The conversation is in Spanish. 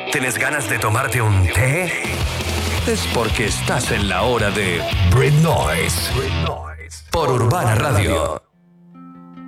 ¿Tienes ganas de tomarte un té? Es porque estás en la hora de Brit Noise por Urbana Radio.